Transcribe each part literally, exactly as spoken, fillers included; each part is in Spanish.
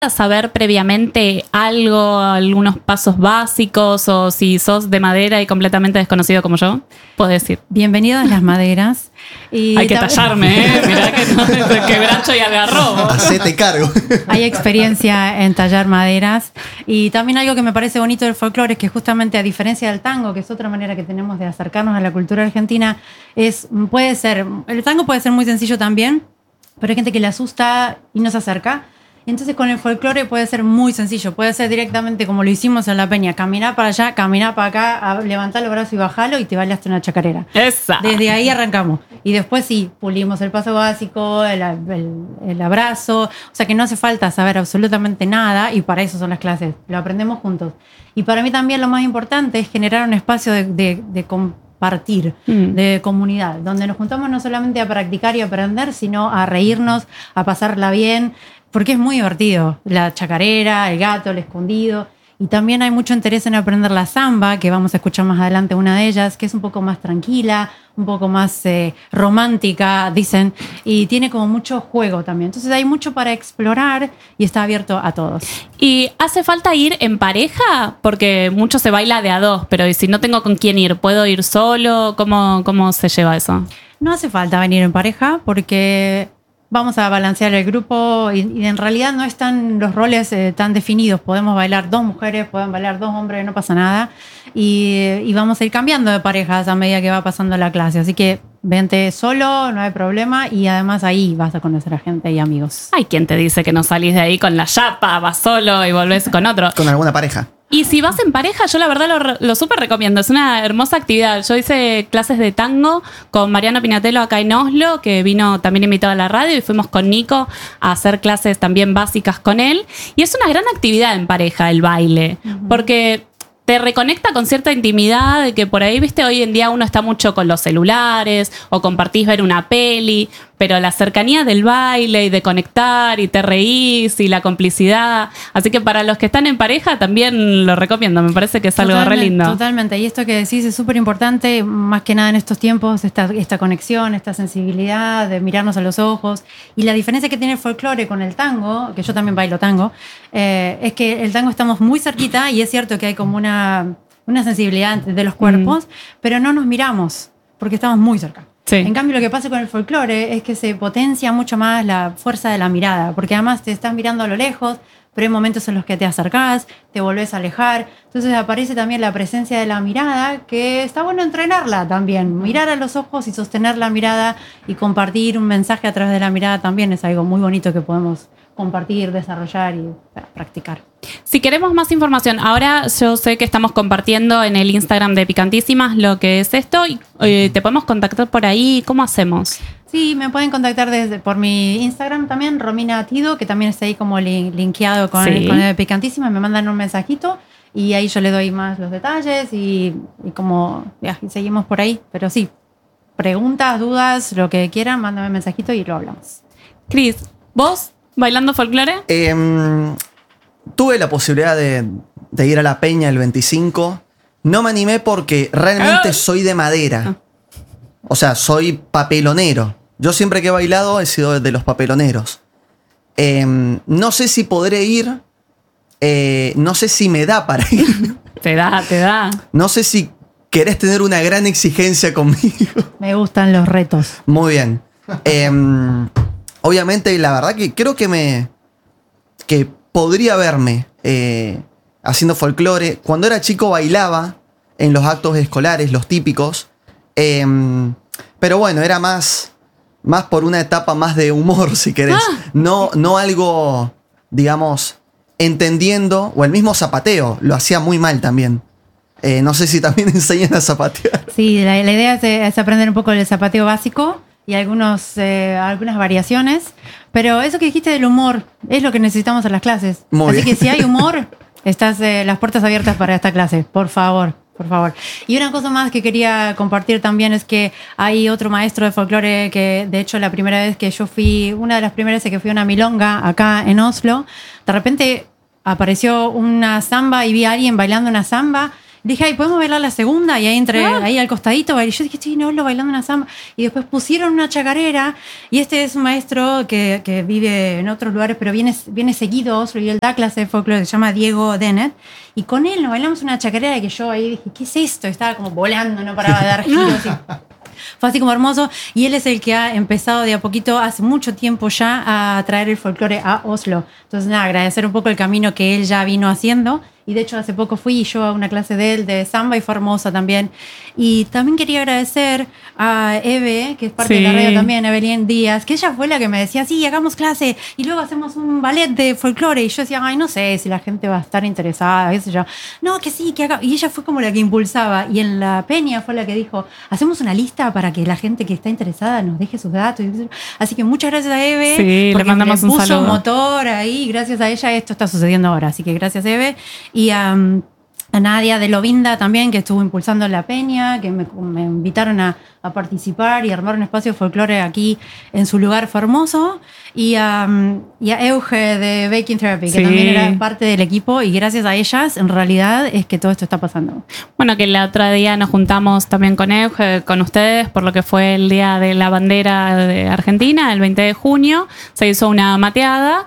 saber previamente algo, algunos pasos básicos, o si sos de madera y completamente desconocido como yo, puedes decir. Bienvenidos a Las Maderas. Y hay que tam- tallarme, ¿eh? Mirá que no es quebracho y algarrobo. Hacete cargo. Hay experiencia en tallar maderas. Y también algo que me parece bonito del folclore es que justamente a diferencia del tango, que es otra manera que tenemos de acercarnos a la cultura argentina, es, puede ser, el tango puede ser muy sencillo también, pero hay gente que le asusta y no se acerca. Entonces con el folclore puede ser muy sencillo, puede ser directamente como lo hicimos en La Peña, caminar para allá, caminar para acá, levantar los brazos y bajarlo y te bailaste una chacarera. Esa. Desde ahí arrancamos. Y después sí, pulimos el paso básico, el, el, el abrazo, o sea que no hace falta saber absolutamente nada y para eso son las clases, lo aprendemos juntos. Y para mí también lo más importante es generar un espacio de, de, de compartir, mm. de comunidad, donde nos juntamos no solamente a practicar y aprender, sino a reírnos, a pasarla bien, porque es muy divertido, la chacarera, el gato, el escondido. Y también hay mucho interés en aprender la samba, que vamos a escuchar más adelante una de ellas, que es un poco más tranquila, un poco más eh, romántica, dicen, y tiene como mucho juego también. Entonces hay mucho para explorar y está abierto a todos. ¿Y hace falta ir en pareja? Porque mucho se baila de a dos, pero si no tengo con quién ir, ¿puedo ir solo? ¿Cómo, cómo se lleva eso? No hace falta venir en pareja porque vamos a balancear el grupo y, y en realidad no están los roles eh, tan definidos. Podemos bailar dos mujeres, pueden bailar dos hombres, no pasa nada. Y, y vamos a ir cambiando de parejas a medida que va pasando la clase. Así que vente solo, no hay problema. Y además ahí vas a conocer a gente y amigos. Hay quien te dice que no salís de ahí con la chapa, vas solo y volvés con otro. Con alguna pareja. Y si vas en pareja, yo la verdad lo, lo súper recomiendo. Es una hermosa actividad. Yo hice clases de tango con Mariano Pinatello acá en Oslo, que vino también invitado a la radio, y fuimos con Nico a hacer clases también básicas con él. Y es una gran actividad en pareja el baile, uh-huh. porque te reconecta con cierta intimidad, de que por ahí, viste, hoy en día uno está mucho con los celulares o compartís ver una peli, pero la cercanía del baile y de conectar y te reís y la complicidad. Así que para los que están en pareja también lo recomiendo, me parece que es algo totalmente, re lindo. Totalmente, y esto que decís es súper importante, más que nada en estos tiempos, esta, esta conexión, esta sensibilidad de mirarnos a los ojos. Y la diferencia que tiene el folclore con el tango, que yo también bailo tango, eh, es que el tango estamos muy cerquita y es cierto que hay como una, una sensibilidad de los cuerpos, mm. pero no nos miramos porque estamos muy cerca. Sí. En cambio, lo que pasa con el folclore es que se potencia mucho más la fuerza de la mirada, porque además te estás mirando a lo lejos, pero hay momentos en los que te acercás, te volvés a alejar. Entonces aparece también la presencia de la mirada, que está bueno entrenarla también. Mirar a los ojos y sostener la mirada y compartir un mensaje a través de la mirada también es algo muy bonito que podemos compartir, desarrollar y practicar. Si queremos más información, ahora yo sé que estamos compartiendo en el Instagram de Picantísimas lo que es esto y eh, te podemos contactar por ahí. ¿Cómo hacemos? Sí, me pueden contactar desde por mi Instagram también, Romina Tido, que también está ahí como lin- linkeado con, sí. con el Picantísimas. Me mandan un mensajito y ahí yo le doy más los detalles y, y como ya, y seguimos por ahí. Pero sí, preguntas, dudas, lo que quieran, mándame un mensajito y lo hablamos. Cris, ¿vos bailando folclore? Eh, tuve la posibilidad de, de ir a La Peña el veinticinco. No me animé porque realmente ah. soy de madera. Ah. O sea, soy papelonero. Yo siempre que he bailado he sido de los papeloneros. Eh, no sé si podré ir. Eh, no sé si me da para ir. Te da, te da. No sé si querés tener una gran exigencia conmigo. Me gustan los retos. Muy bien. Eh, obviamente, la verdad que creo que me... que podría verme eh, haciendo folclore. Cuando era chico bailaba en los actos escolares, los típicos. Eh, pero bueno, era más, más por una etapa más de humor, si querés. Ah. No, no algo, digamos, entendiendo. O el mismo zapateo, lo hacía muy mal también. Eh, no sé si también enseñan a zapatear. Sí, la, la idea es, es aprender un poco el zapateo básico y algunos, eh, algunas variaciones. Pero eso que dijiste del humor es lo que necesitamos en las clases. Muy Así bien. que si hay humor, estás eh, las puertas abiertas para esta clase, por favor. Por favor. Y una cosa más que quería compartir también es que hay otro maestro de folclore que, de hecho, la primera vez que yo fui, una de las primeras veces que fui a una milonga acá en Oslo, de repente apareció una samba y vi a alguien bailando una samba Dije, ay, ¿podemos bailar la segunda? Y ahí entré Ah. ahí al costadito, y yo dije, sí, no, lo bailando una samba. Y después pusieron una chacarera, y este es un maestro que, que vive en otros lugares, pero viene, viene seguido a Oslo, y él da clase de folclore, se llama Diego Dennett, y con él nos bailamos una chacarera que yo ahí dije, ¿qué es esto? Estaba como volando, no paraba de dar giros. Y fue así como hermoso, y él es el que ha empezado de a poquito, hace mucho tiempo ya, a traer el folclore a Oslo. Entonces, nada, agradecer un poco el camino que él ya vino haciendo. Y de hecho, hace poco fui yo a una clase de él de samba y fue hermosa también. Y también quería agradecer a Eve, que es parte Sí. de la radio también, Evelyn Díaz, que ella fue la que me decía, sí, hagamos clase y luego hacemos un ballet de folclore. Y yo decía, ay, no sé si la gente va a estar interesada, qué sé yo. No, que sí, que haga. Y ella fue como la que impulsaba. Y en la Peña fue la que dijo, hacemos una lista para que la gente que está interesada nos deje sus datos. Así que muchas gracias a Eve. Sí, le porque mandamos le un puso saludo. motor ahí. Gracias a ella esto está sucediendo ahora. Así que gracias, Eve. Y um, a Nadia de Lovinda también, que estuvo impulsando la peña, que me, me invitaron a, a participar y armar un espacio de folclore aquí en su lugar, fue hermoso. Y, um, y a Euge de Baking Therapy, que Sí. también era parte del equipo, y gracias a ellas, en realidad, es que todo esto está pasando. Bueno, que el otro día nos juntamos también con Euge, con ustedes, por lo que fue el Día de la Bandera de Argentina, el veinte de junio. Se hizo una mateada.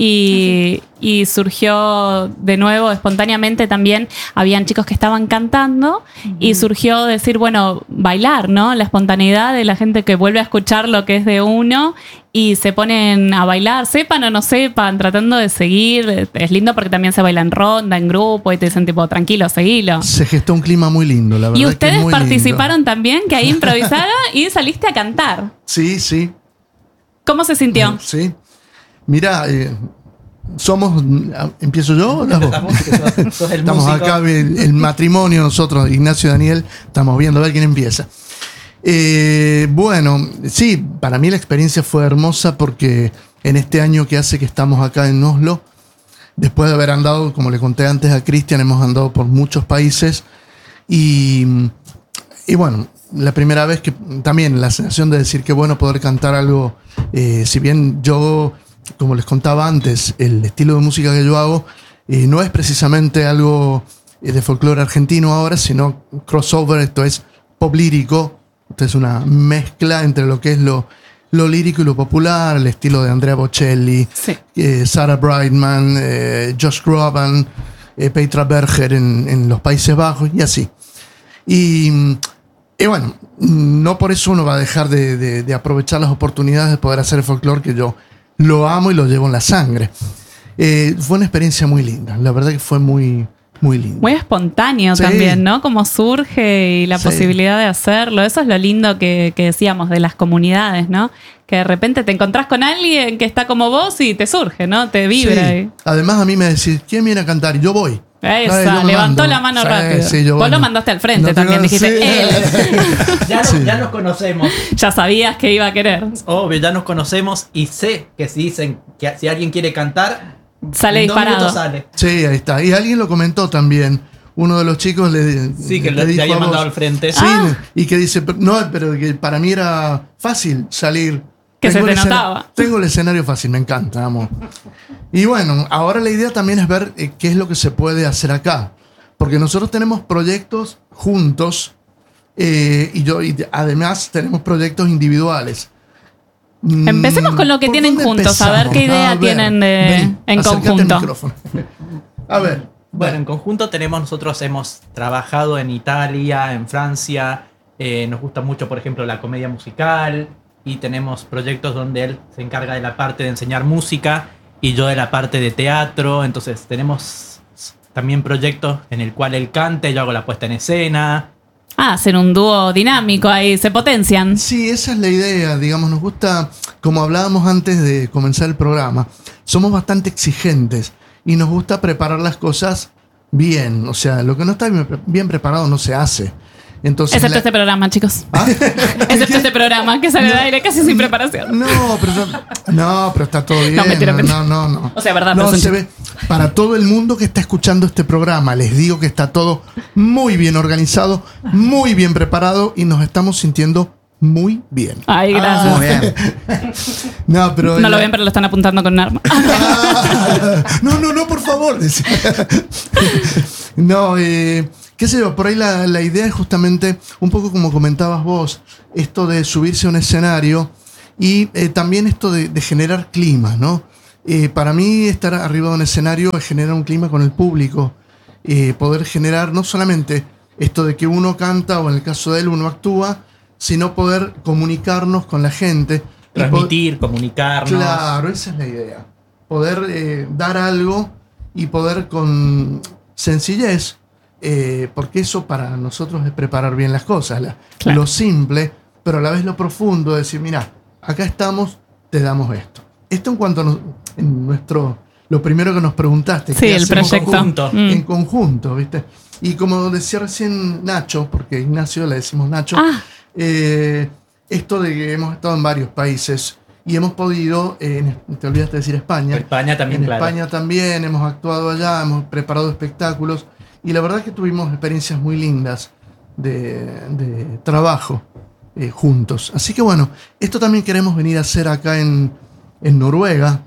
Y, y surgió de nuevo espontáneamente también, habían chicos que estaban cantando uh-huh. y surgió decir, bueno, bailar, ¿no? La espontaneidad de la gente que vuelve a escuchar lo que es de uno y se ponen a bailar, sepan o no sepan, tratando de seguir. Es lindo porque también se baila en ronda, en grupo y te dicen tipo, tranquilo, seguilo. Se gestó un clima muy lindo, la verdad. Y ustedes que muy participaron lindo. también, que ahí improvisaron y saliste a cantar. Sí, sí. ¿Cómo se sintió? Sí. Mira, eh, somos. ¿Empiezo yo o la vos? Sos, sos el Estamos músico. acá, el, el matrimonio, nosotros, Ignacio y Daniel, estamos viendo a ver quién empieza. Eh, bueno, sí, para mí la experiencia fue hermosa porque en este año que hace que estamos acá en Oslo, después de haber andado, como le conté antes a Cristian, hemos andado por muchos países y, y bueno, la primera vez que también la sensación de decir que bueno poder cantar algo, eh, si bien yo, como les contaba antes, el estilo de música que yo hago eh, no es precisamente algo eh, de folclore argentino ahora, sino crossover, esto es pop lírico, esto es una mezcla entre lo que es lo, lo lírico y lo popular, el estilo de Andrea Bocelli, Sí. eh, Sarah Brightman, eh, Josh Groban, eh, Petra Berger en, en los Países Bajos y así. Y, y bueno, no por eso uno va a dejar de, de, de aprovechar las oportunidades de poder hacer el folclore, que yo lo amo y lo llevo en la sangre. Eh, fue una experiencia muy linda, la verdad que fue muy, muy linda. Muy espontáneo Sí. también, ¿no? Como surge y la Sí. posibilidad de hacerlo. Eso es lo lindo que, que decíamos de las comunidades, ¿no? Que de repente te encontrás con alguien que está como vos y te surge, ¿no? Te vibra. Sí. Y- Además a mí me decís, ¿quién viene a cantar? Y yo voy. Esa, Ay, yo me levantó mando. la mano Sí, rápido. sí, yo Vos voy. lo mandaste al frente No también, tengo- dijiste, sí. él. Ya, no- Sí. ya nos conocemos. Ya sabías que iba a querer. Obvio, ya nos conocemos y sé que si dicen que si alguien quiere cantar, Sale en dos disparado. minutos sale. Sí, ahí está. Y alguien lo comentó también. Uno de los chicos le, Sí, que le lo- te dijo había a vos. mandado al frente. Sí, Ah. y que dice, pero- no, pero que para mí era fácil salir. Que Tengo se el te escena- notaba. Tengo el escenario fácil, me encanta, amo. Y bueno, ahora la idea también es ver eh, qué es lo que se puede hacer acá. Porque nosotros tenemos proyectos juntos eh, y yo y además tenemos proyectos individuales. Mm, Empecemos con lo que ¿por tienen dónde juntos, a ver empezamos? qué idea A ver, tienen de- vení, en acércate al conjunto. micrófono. A ver. Bueno, en conjunto tenemos, nosotros hemos trabajado en Italia, en Francia, eh, nos gusta mucho, por ejemplo, la comedia musical y tenemos proyectos donde él se encarga de la parte de enseñar música y yo de la parte de teatro, entonces tenemos también proyectos en el cual él cante, yo hago la puesta en escena. Ah, hacen un dúo dinámico ahí, se potencian. Sí, esa es la idea, digamos, nos gusta, como hablábamos antes de comenzar el programa, somos bastante exigentes y nos gusta preparar las cosas bien, o sea, lo que no está bien, bien preparado no se hace. Entonces, Excepto la- este programa, chicos. ¿Ah? Excepto este programa, que sale de aire casi sin preparación. No, pero, no, pero está todo bien. No, mentira, no, mentira. no, no, no. O sea, verdad, No, pero se son- ve. Para todo el mundo que está escuchando este programa, les digo que está todo muy bien organizado, muy bien preparado y nos estamos sintiendo muy bien. Ay, gracias. Muy bien. No, pero No lo la- ven, pero lo están apuntando con un arma. Ah, no, no, no, por favor. decía. No, eh, qué sé yo, por ahí la, la idea es justamente, un poco como comentabas vos, esto de subirse a un escenario y eh, también esto de, de generar clima, ¿no? Eh, para mí estar arriba de un escenario es generar un clima con el público, eh, poder generar no solamente esto de que uno canta o en el caso de él uno actúa, sino poder comunicarnos con la gente. Transmitir, comunicarnos. Claro, esa es la idea. Poder eh, dar algo y poder con sencillez, eh, porque eso para nosotros es preparar bien las cosas, la, Claro. lo simple, pero a la vez lo profundo, decir, mira, acá estamos, te damos esto. Esto en cuanto a nos- en nuestro, lo primero que nos preguntaste, Sí, ¿qué el hacemos proyecto. conjunto? Mm. en conjunto, ¿viste? Y como decía recién Nacho, porque Ignacio le decimos Nacho, Ah, eh, esto de que hemos estado en varios países y hemos podido, eh, en- te olvidaste de decir España, España también, en claro. España también, hemos actuado allá, hemos preparado espectáculos y la verdad que tuvimos experiencias muy lindas de, de trabajo eh, juntos. Así que bueno, esto también queremos venir a hacer acá en, en Noruega.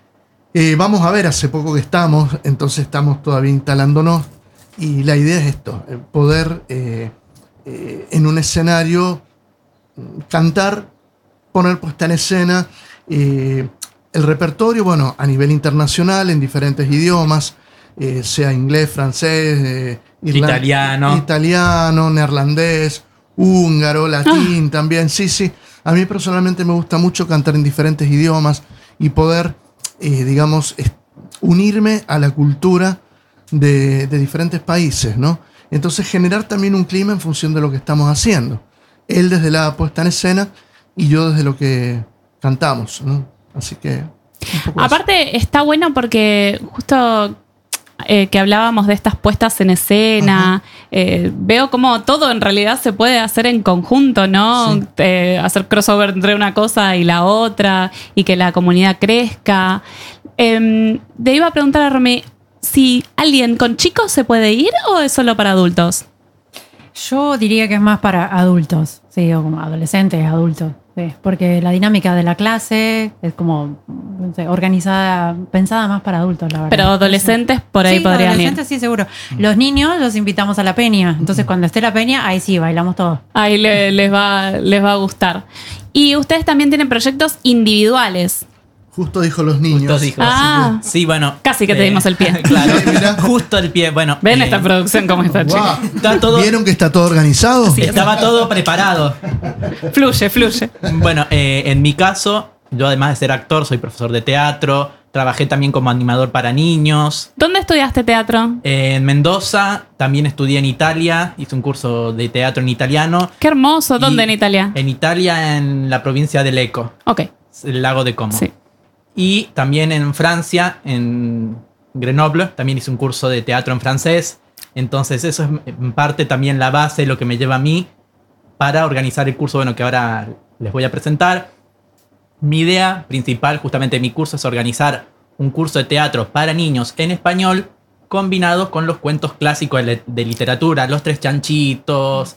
Eh, vamos a ver, hace poco que estamos, entonces estamos todavía instalándonos y la idea es esto, eh, poder eh, eh, en un escenario mm, cantar, poner puesta en escena eh, el repertorio, bueno, a nivel internacional, en diferentes idiomas, eh, sea inglés, francés, eh, irlan- Italiano. italiano, neerlandés, húngaro, latín también, sí, sí. A mí personalmente me gusta mucho cantar en diferentes idiomas y poder, eh, digamos, es- unirme a la cultura de, de diferentes países, ¿no? Entonces generar también un clima en función de lo que estamos haciendo. Él desde la puesta en escena y yo desde lo que cantamos, ¿no? Así que... un poco eso. aparte está bueno porque justo eh, que hablábamos de estas puestas en escena, eh, veo como todo en realidad se puede hacer en conjunto, ¿no? Sí. Eh, hacer crossover entre una cosa y la otra y que la comunidad crezca. Eh, te iba a preguntar a Romy, si alguien con chicos se puede ir o es solo para adultos. Yo diría que es más para adultos, sí, o como adolescentes, adultos, sí, porque la dinámica de la clase es como no sé, organizada, pensada más para adultos, la verdad. Pero adolescentes por ahí sí, podrían ir. adolescentes sí, seguro. Los niños los invitamos a la peña, entonces cuando esté la peña, ahí sí, bailamos todos. Ahí le- les, va, les va a gustar. Y ustedes también tienen proyectos individuales. Justo dijo los niños. Justo dijo. Ah. Sí, bueno. Casi que te dimos el pie. Claro, Sí, mirá. justo el pie. Bueno, Ven eh, esta producción como está, Guau. chicos. Está todo- ¿Vieron que está todo organizado? Sí. estaba todo preparado. Fluye, fluye. Bueno, eh, en mi caso, yo además de ser actor, soy profesor de teatro. Trabajé también como animador para niños. ¿Dónde estudiaste teatro? Eh, en Mendoza, también estudié en Italia. Hice un curso de teatro en italiano. Qué hermoso. ¿Dónde Y en Italia? En Italia, en la provincia de Lecco, Ok, el lago de Como. sí. Y también en Francia, en Grenoble, también hice un curso de teatro en francés. Entonces eso es en parte también la base, lo que me lleva a mí para organizar el curso, bueno, que ahora les voy a presentar. Mi idea principal, justamente de mi curso, es organizar un curso de teatro para niños en español combinados con los cuentos clásicos de, de literatura, Los Tres Chanchitos,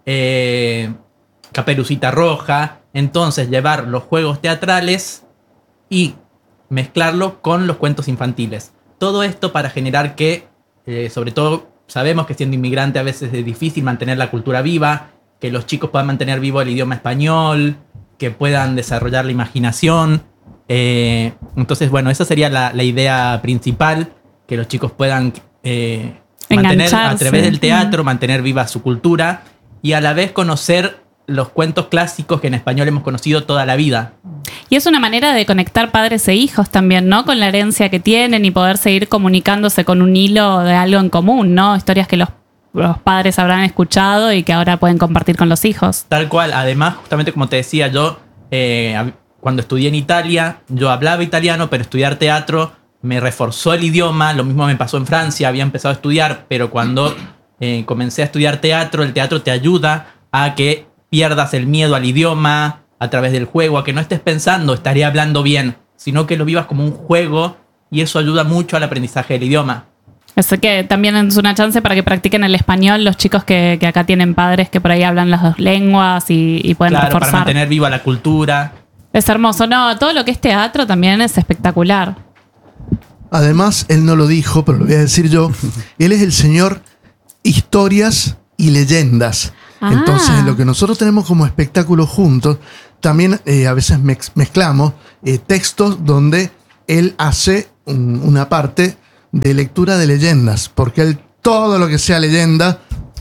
eh, Caperucita Roja. Entonces llevar los juegos teatrales y mezclarlo con los cuentos infantiles. Todo esto para generar que, eh, sobre todo, sabemos que siendo inmigrante a veces es difícil mantener la cultura viva, que los chicos puedan mantener vivo el idioma español, que puedan desarrollar la imaginación. Eh, entonces, bueno, esa sería la, la idea principal, que los chicos puedan eh, mantener a Engancharse. través del teatro, mantener viva su cultura y a la vez conocer los cuentos clásicos que en español hemos conocido toda la vida. Y es una manera de conectar padres e hijos también, ¿no? Con la herencia que tienen y poder seguir comunicándose con un hilo de algo en común, ¿no? Historias que los, los padres habrán escuchado y que ahora pueden compartir con los hijos. Tal cual. Además, justamente como te decía, yo eh, hab- cuando estudié en Italia, yo hablaba italiano, pero estudiar teatro me reforzó el idioma. Lo mismo me pasó en Francia, había empezado a estudiar, pero cuando eh, comencé a estudiar teatro, el teatro te ayuda a que pierdas el miedo al idioma a través del juego, a que no estés pensando, estaré hablando bien, sino que lo vivas como un juego y eso ayuda mucho al aprendizaje del idioma. Así que también es una chance para que practiquen el español los chicos que, que acá tienen padres que por ahí hablan las dos lenguas y, y pueden Claro, para reforzar. mantener viva la cultura. Es hermoso. No, todo lo que es teatro también es espectacular. Además, él no lo dijo, pero lo voy a decir yo. Él es el señor historias y leyendas. Ah. Entonces, lo que nosotros tenemos como espectáculo juntos, también eh, a veces mez- mezclamos eh, textos donde él hace un- una parte de lectura de leyendas, porque él todo lo que sea leyenda,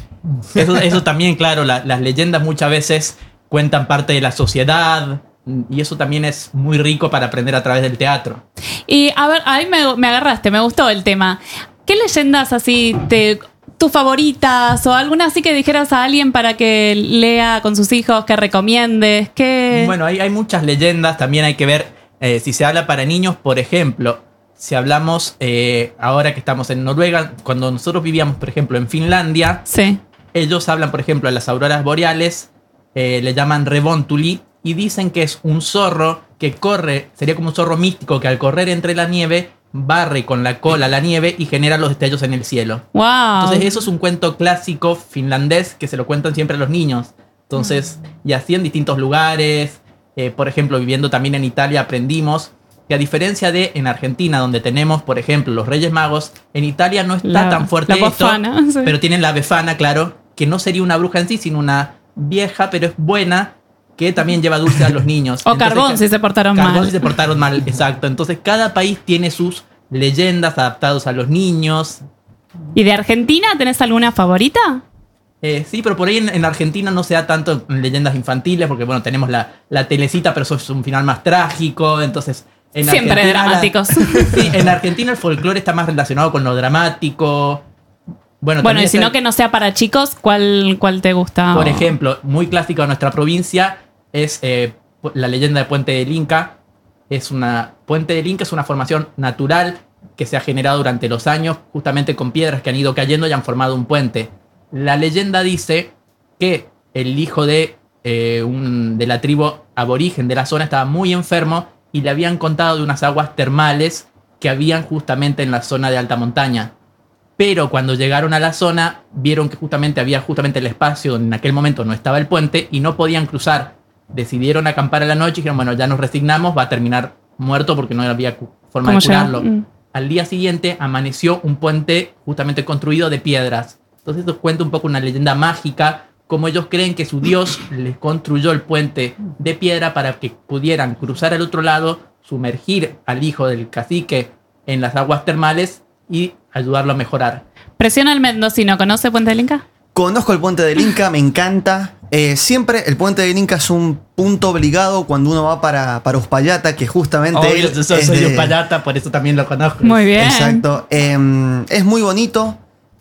Eso, eso también, claro, la- las leyendas muchas veces cuentan parte de la sociedad y eso también es muy rico para aprender a través del teatro. Y a ver, ahí me, me agarraste, me gustó el tema. ¿Qué leyendas así te... tus favoritas o alguna así que dijeras a alguien para que lea con sus hijos, que recomiendes? Que... Bueno, hay, hay muchas leyendas, también hay que ver eh, si se habla para niños, por ejemplo, si hablamos eh, ahora que estamos en Noruega, cuando nosotros vivíamos, por ejemplo, en Finlandia, Sí. ellos hablan, por ejemplo, de las auroras boreales, eh, le llaman Revontuli, y dicen que es un zorro que corre, sería como un zorro místico que al correr entre la nieve, barre con la cola la nieve y genera los destellos en el cielo. Wow. Entonces eso es un cuento clásico finlandés que se lo cuentan siempre a los niños. Entonces, y así en distintos lugares, eh, por ejemplo, viviendo también en Italia aprendimos que a diferencia de en Argentina, donde tenemos, por ejemplo, los Reyes Magos, en Italia no está La- tan fuerte la esto, Befana, sí. pero tienen la Befana, claro, que no sería una bruja en sí, sino una vieja, pero es buena, que también lleva dulce a los niños. O Entonces, carbón ca- si se portaron Carbón mal. si se portaron mal, exacto. Entonces cada país tiene sus leyendas adaptadas a los niños. ¿Y de Argentina tenés alguna favorita? Eh, sí, pero por ahí en, en Argentina no se da tanto en leyendas infantiles, porque bueno, tenemos la, la telecita, pero eso es un final más trágico, entonces... En Siempre Argentina la- dramáticos. sí, en Argentina el folclore está más relacionado con lo dramático. Bueno, Bueno, también y si está- no que no sea para chicos, ¿cuál, cuál te gusta? Por O- ejemplo, muy clásico de nuestra provincia es eh, pu- la leyenda de Puente del Inca. Es una, Puente del Inca es una formación natural que se ha generado durante los años, justamente con piedras que han ido cayendo y han formado un puente. La leyenda dice que el hijo de, eh, un, de la tribu aborigen de la zona estaba muy enfermo y le habían contado de unas aguas termales que habían justamente en la zona de alta montaña. Pero cuando llegaron a la zona, vieron que justamente había justamente el espacio donde en aquel momento no estaba el puente y no podían cruzar. Decidieron acampar a la noche y dijeron, bueno, ya nos resignamos, va a terminar muerto porque no había cu- forma de ¿Cómo llega? curarlo. Mm. Al día siguiente amaneció un puente justamente construido de piedras. Entonces esto cuenta un poco una leyenda mágica, como ellos creen que su dios les construyó el puente de piedra para que pudieran cruzar al otro lado, sumergir al hijo del cacique en las aguas termales y ayudarlo a mejorar. Presiona al mendocino, ¿conoce Puente del Inca? Conozco el Puente del Inca, me encanta. Eh, siempre el Puente del Inca es un punto obligado cuando uno va para, para Uspallata, que justamente Obvio, él yo soy, es soy de- de Uspallata, por eso también lo conozco. Muy bien. Exacto. Eh, es muy bonito.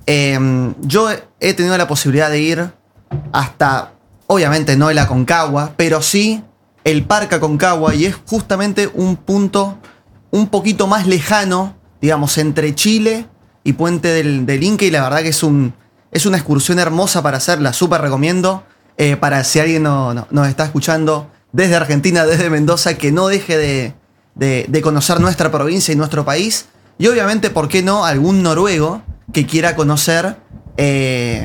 Eh, yo he tenido la posibilidad de ir hasta, obviamente no el Aconcagua, pero sí el Parque Aconcagua, y es justamente un punto un poquito más lejano, digamos, entre Chile y Puente del, del Inca, y la verdad que es, un, es una excursión hermosa para hacer, la súper recomiendo. Eh, para si alguien no- no- nos está escuchando desde Argentina, desde Mendoza, que no deje de, de- de conocer nuestra provincia y nuestro país. Y obviamente, ¿por qué no algún noruego que quiera conocer eh,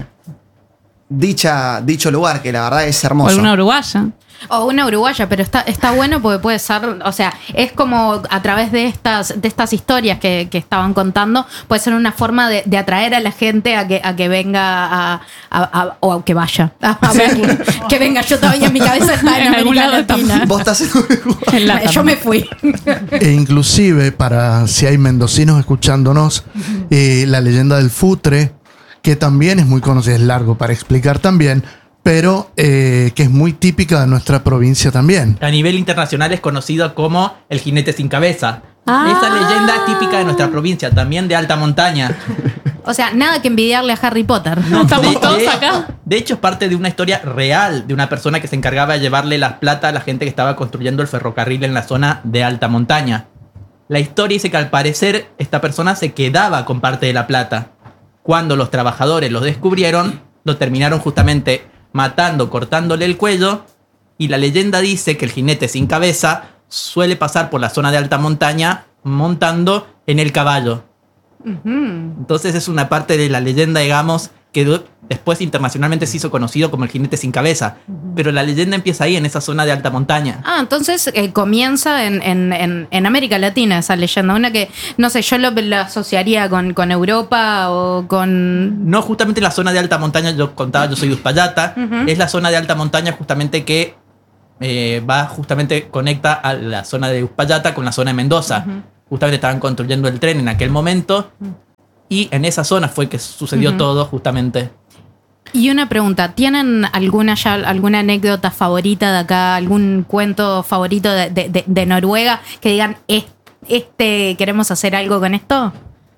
dicha, dicho lugar, que la verdad es O hermoso? alguna uruguaya. O una uruguaya, pero está, está bueno porque puede ser, o sea, es como a través de estas, de estas historias que, que estaban contando, puede ser una forma de, de atraer a la gente a que, a que venga a, a- a- o a que vaya a, a verlo. Que venga, yo todavía en mi cabeza está en, En algún América lado estamos. Latina. Vos estás en Uruguay. En la- Yo me fui. e inclusive para si hay mendocinos escuchándonos, eh, la leyenda del futre, que también es muy conocida, es largo para explicar también, pero eh, que es muy típica de nuestra provincia también. A nivel internacional es conocido como el jinete sin cabeza. Ah. Esa leyenda es típica de nuestra provincia, también de alta montaña. O sea, nada que envidiarle a Harry Potter. No, estamos De- todos de- acá. De hecho, es parte de una historia real de una persona que se encargaba de llevarle las plata a la gente que estaba construyendo el ferrocarril en la zona de alta montaña. La historia dice que al parecer esta persona se quedaba con parte de la plata. Cuando los trabajadores los descubrieron, lo terminaron justamente matando, cortándole el cuello. Y la leyenda dice que el jinete sin cabeza suele pasar por la zona de alta montaña montando en el caballo. Entonces es una parte de la leyenda, digamos, que do- después internacionalmente se hizo conocido como el jinete sin cabeza. Pero la leyenda empieza ahí, en esa zona de alta montaña. Ah, entonces eh, comienza en, en, en, en América Latina esa leyenda. Una que, no sé, yo lo, lo asociaría con, con Europa o con... No justamente la zona de alta montaña, yo contaba, yo soy de Uspallata, es la zona de alta montaña justamente que eh, va, justamente conecta a la zona de Uspallata con la zona de Mendoza. Justamente estaban construyendo el tren en aquel momento y en esa zona fue que sucedió Ujú. todo justamente. Y una pregunta, ¿tienen alguna ya alguna anécdota favorita de acá, algún cuento favorito de, de, de- de Noruega que digan, "Es- este queremos hacer algo con esto"?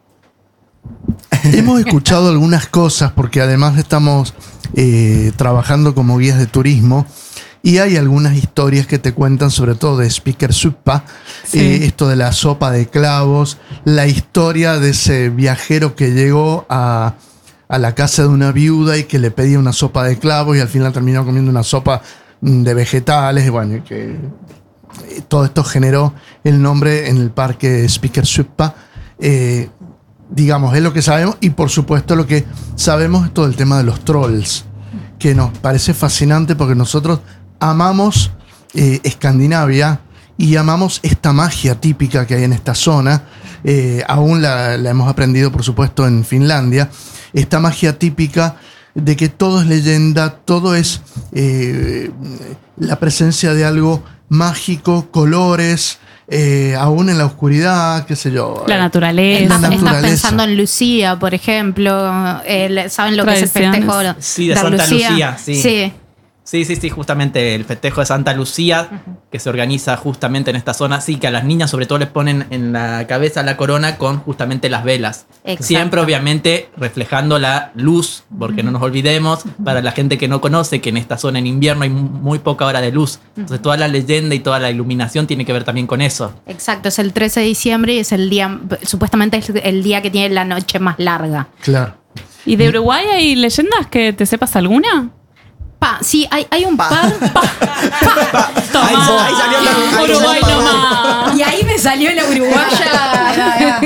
Hemos escuchado algunas cosas porque además estamos eh, trabajando como guías de turismo y hay algunas historias que te cuentan sobre todo de Speaker Suppa, Sí. eh, esto de la sopa de clavos, la historia de ese viajero que llegó a, a la casa de una viuda y que le pedía una sopa de clavos y al final terminó comiendo una sopa mm, de vegetales y bueno, y que eh, todo esto generó el nombre en el parque Speaker Suppa. Eh, digamos, es lo que sabemos y por supuesto lo que sabemos es todo el tema de los trolls, que nos parece fascinante porque nosotros amamos eh, Escandinavia y amamos esta magia típica que hay en esta zona. Eh, aún la, la hemos aprendido, por supuesto, en Finlandia. Esta magia típica de que todo es leyenda, todo es eh, la presencia de algo mágico, colores, eh, aún en la oscuridad, qué sé yo. La eh, naturaleza. La Estás, estás naturaleza. pensando en Lucía, por ejemplo. El- ¿Saben lo que es el Tradiciones. festejo Sí, de Santa Lucía, sí. Sí. Sí, sí, sí, justamente el festejo de Santa Lucía, que se organiza justamente en esta zona. Sí, que a las niñas sobre todo les ponen en la cabeza la corona con justamente las velas. Exacto. Siempre, obviamente, reflejando la luz, porque no nos olvidemos, para la gente que no conoce, que en esta zona en invierno hay muy poca hora de luz. Entonces toda la leyenda y toda la iluminación tiene que ver también con eso. Exacto, es el trece de diciembre y es el día, supuestamente es el día que tiene la noche más larga. Claro. ¿Y de Uruguay hay leyendas que te sepas alguna? Pa, sí, hay, hay un par. Toma. Ahí- ahí salió la- ahí Uruguay salió- nomás. Y ahí me salió la uruguaya.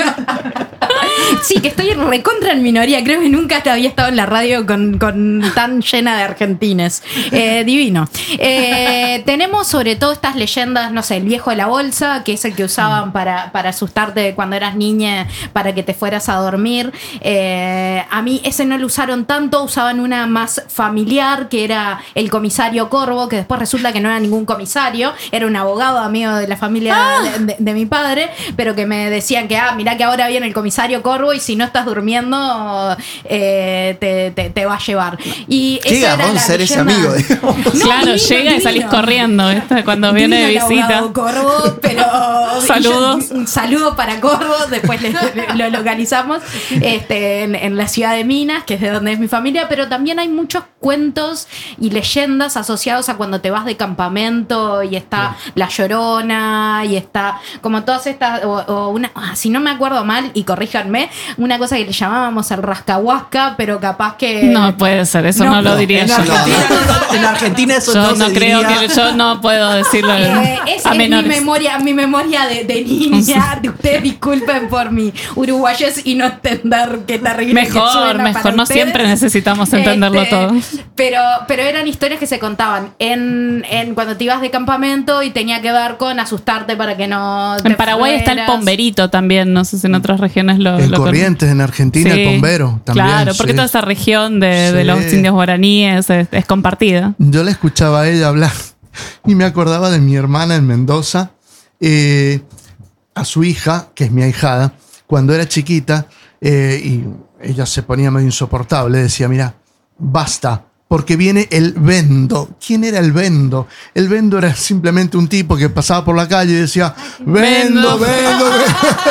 Sí, que estoy recontra en minoría. Creo que nunca te había estado en la radio con, con tan llena de argentines. Eh, divino. Eh, tenemos sobre todo estas leyendas, no sé, el viejo de la bolsa, que es el que usaban para, para asustarte cuando eras niña, para que te fueras a dormir. Eh, a mí ese no lo usaron tanto, usaban una más familiar, que era el comisario Corvo, que después resulta que no era ningún comisario, era un abogado amigo de la familia de, de- de mi padre, pero que me decían que, ah, mirá que ahora viene el comisario Corvo y si no estás durmiendo eh, te, te- te va a llevar. Y Qué esa era garrón la ser ese leyenda. amigo, digamos. No, Claro, divino, llega y divino. salís corriendo, ¿viste? Cuando viene de Divino el visita. abogado Corvo, pero Saludos. yo- un saludo para Corvo, después le- le- lo localizamos este, en, en la ciudad de Minas, que es de donde es mi familia, pero también hay muchos cuentos y leyendas asociados a cuando te vas de campamento y está La Llorona y está como todas estas, o, o una, ah, si no me acuerdo mal, y corríjanme, una cosa que le llamábamos el rascahuasca, pero capaz que... No puede ser, eso no, No, lo no, diría En yo. Argentina, en Argentina eso Yo no, no se creo diría. que yo no puedo decirlo Eh, esa a es mi menores. memoria, mi memoria de, de niña. Ustedes disculpen por mi uruguayés y no entender qué terrible que Mejor, suena mejor, para no ustedes. siempre necesitamos entenderlo Este, todo. Pero, pero eran historias que se contaban en, en cuando te ibas de campamento y tenía que ver con asustarte para que no te En Paraguay está el fueras. pomberito también, no sé si en otras regiones lo... En lo con- Corrientes, en Argentina, Sí, el bombero también. Claro, porque sí. toda esa región de, de Sí. los indios guaraníes es, es compartida. Yo la escuchaba a ella hablar y me acordaba de mi hermana en Mendoza, eh, a su hija, que es mi ahijada, cuando era chiquita, eh, y ella se ponía medio insoportable, decía, mira, basta, porque viene el vendo. ¿Quién era el vendo? El vendo era simplemente un tipo que pasaba por la calle y decía, vendo, Vendo". vendo, vendo.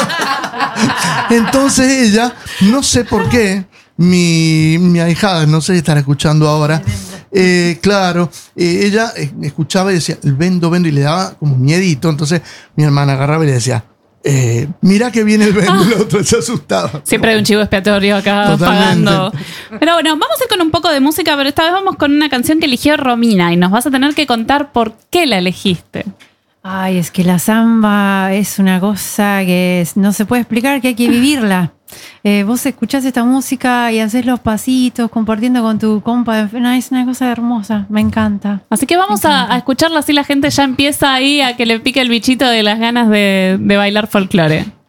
Entonces ella, no sé por qué, mi, mi ahijada, no sé si estará escuchando ahora, eh, claro, eh, ella eh, escuchaba y decía, el vendo, vendo, y le daba como miedito. Entonces mi hermana agarraba y le decía, eh, mira que viene el vendo, y el otro se asustaba. Siempre hay un chivo expiatorio acá Totalmente. pagando. Pero bueno, vamos a ir con un poco de música, pero esta vez vamos con una canción que eligió Romina y nos vas a tener que contar por qué la elegiste. Ay, es que la samba es una cosa que es- no se puede explicar, que hay que vivirla. eh, vos escuchás esta música y haces los pasitos compartiendo con tu compa. No, es una cosa hermosa, me encanta. Así que vamos a, a escucharla, así la gente ya empieza ahí a que le pique el bichito de las ganas de, de bailar folclore.